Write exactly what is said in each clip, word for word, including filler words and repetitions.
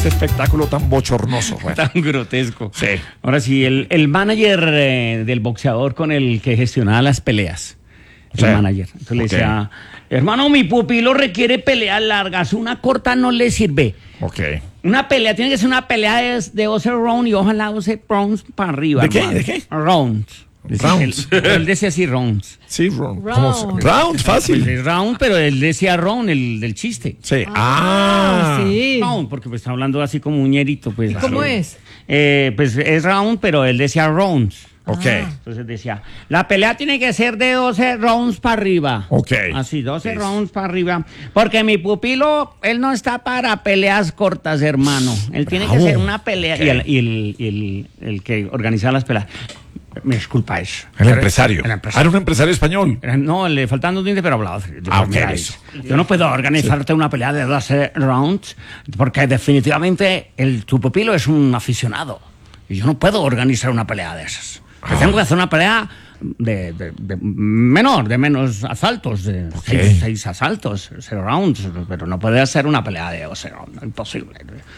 Este espectáculo tan bochornoso. Bueno. Tan grotesco. Sí. Ahora sí, el, el manager eh, del boxeador con el que gestionaba las peleas. El Sí. manager. Entonces Ok. le decía, hermano, mi pupilo requiere peleas largas, una corta no le sirve. Ok. Una pelea, tiene que ser una pelea de, de doce rounds y ojalá doce rounds para arriba. ¿De qué? hermano. ¿De qué? Rounds. Rounds. Él, él decía así, rounds. Sí, round. Round. ¿Cómo se- round, Pues fácil. es round, pero él decía round, el del chiste. Sí. Ah, Ah. sí. Round, porque pues está hablando así como un ñerito. Pues, ¿Y cómo así. es? Eh, pues es round, pero él decía rounds. Ok. Entonces decía, la pelea tiene que ser de doce rounds para arriba. Ok. Así, doce Sí. rounds para arriba. Porque mi pupilo, él no está para peleas cortas, hermano. Él tiene que Bravo. ser una pelea. Ok. Y, el, y el- y el- el que organiza las peleas. Me disculpa eso. El empresario. El Ah, empresario. era un empresario español. Eh, No, le faltan dos dientes, pero hablaba. Yo, Ah, ok, mira, eso. yo no puedo organizarte una pelea de doce rounds porque definitivamente el, tu pupilo es un aficionado. Y yo no puedo organizar una pelea de esas. Yo Ah. tengo que hacer una pelea de, de- de menor, de menos asaltos, de Ok. seis, seis asaltos, cero rounds, pero no puede hacer una pelea de doce rounds, imposible.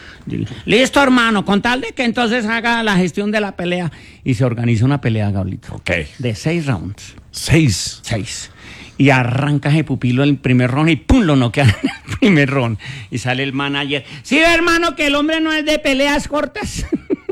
Listo, hermano, con tal de que entonces haga la gestión de la pelea y se organiza una pelea, Gablito, Ok. de seis rounds. Seis. Seis. Y arranca ese pupilo el primer round y ¡pum! Lo noquean en el primer round. Y sale el manager. Sí, hermano, que el hombre no es de peleas cortas.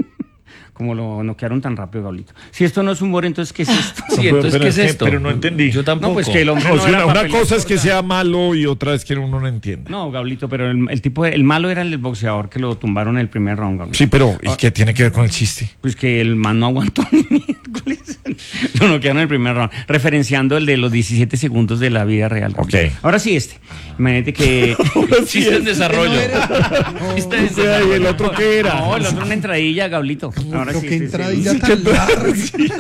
Como lo noquearon tan rápido, Gablito. Si esto no es humor, entonces, ¿qué es esto? No, Sí, pero- entonces, pero ¿qué es es que- esto? pero no entendí. Yo tampoco. No, pues que el hombre O no sea, era una, pa' una peleas cosa es que cortas. sea malo y otra es que uno no entiende. No, Gablito, pero el, el tipo, de- el malo era el del boxeador que lo tumbaron en el primer round, Gablito. Sí, pero ¿y qué tiene que ver con el chiste? Pues que el man no aguantó ni miércoles. Lo noquearon en el primer round, referenciando el de los diecisiete segundos de la vida real. Ok. Ahora sí este. Imagínate que... Chiste en desarrollo. Chiste en O sea, ¿y el desarrollo. otro qué era? No, el otro una entradilla, Gablito. Ahora Pero sí, qué este, entradilla sí. tan larga.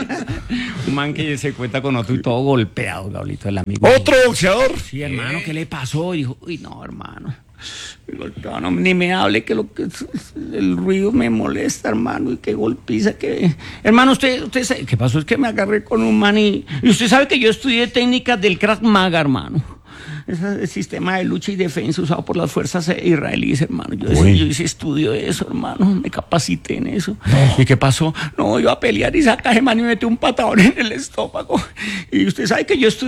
Un man que se cuenta con otro y todo golpeado, Gablito, el amigo. ¿Otro boxeador? Sí, hermano, ¿qué le pasó? Y dijo, uy, no, hermano. Me golpearon, no, ni me hable que lo que es- el ruido me molesta, hermano, y qué golpiza que... Hermano, usted, usted sabe, ¿qué pasó? Es que me agarré con un man y... Y usted sabe que yo estudié técnicas del Krav Maga, hermano. Ese es el sistema de lucha y defensa usado por las fuerzas israelíes, hermano. Yo, Uy. yo hice estudio de eso, hermano. Me capacité en eso. ¿Y qué pasó? No, iba a pelear y saca ese man y me metió un patadón en el estómago. Y usted sabe que yo estudié